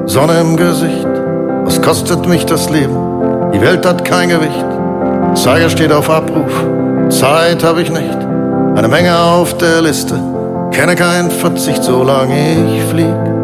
Sonne im Gesicht. Was kostet mich das Leben? Die Welt hat kein Gewicht. Zeiger steht auf Abruf. Zeit habe ich nicht. Eine Menge auf der Liste. Kenne keinen Verzicht, solange ich flieg.